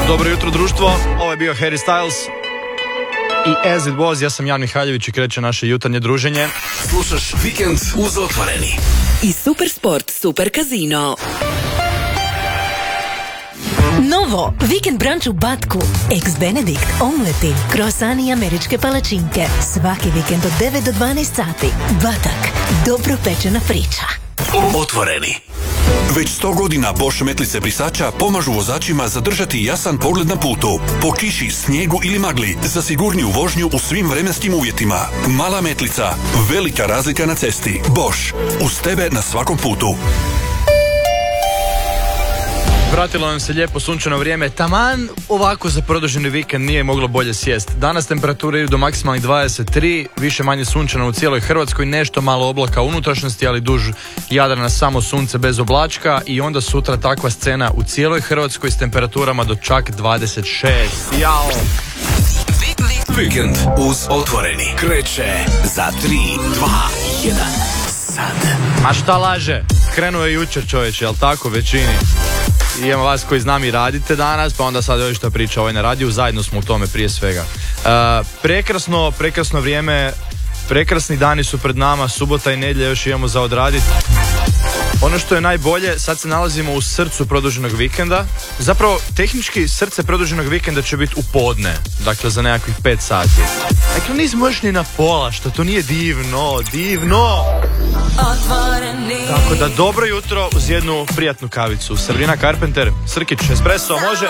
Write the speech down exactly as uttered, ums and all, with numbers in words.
Dobro jutro društvo, ovo je bio Harry Styles i As It Was, ja sam Jan Mihaljević i kreće naše jutarnje druženje. Slušaš Vikend uz Otvoreni. I Super Sport, Super Casino. Novo, vikend brunch u Batku. Ex-Benedict, omleti, krosani i američke palačinke. Svaki vikend od devet do dvanaest sati. Batak, dobro pečena priča. Otvoreni. Već sto godina Bosch metlice brisača pomažu vozačima zadržati jasan pogled na putu. Po kiši, snijegu ili magli, za sigurniju vožnju u svim vremenskim uvjetima. Mala metlica, velika razlika na cesti. Bosch, uz tebe na svakom putu. Vratilo nam se lijepo sunčano vrijeme, taman ovako za produženi vikend nije moglo bolje sjest. Danas temperature idu do maksimalnih dvadeset tri, više manje sunčano u cijeloj Hrvatskoj, nešto malo oblaka u unutrašnjosti, ali duž Jadrana samo sunce bez oblačka i onda sutra takva scena u cijeloj Hrvatskoj s temperaturama do čak dvadeset šest. Jao! Vikend uz Otvoreni kreće za tri, dva, jedan, sad. A šta laže? Krenuo je jučer čovječe, jel tako većini? I ima vas koji znam i radite danas, pa onda sad još što priča ovaj na radiju, zajedno smo u tome prije svega. Uh, prekrasno, prekrasno vrijeme, prekrasni dani su pred nama, subota i nedjelja još imamo za odraditi. Ono što je najbolje, sad se nalazimo u srcu produženog vikenda. Zapravo, tehnički srce produženog vikenda će biti u podne, dakle za nekakvih pet sati. Dakle, nismo još ni na pola, što to nije divno, divno! Tako da dobro jutro uz jednu prijatnu kavicu. Sabrina Carpenter, Srkić, espresso, može?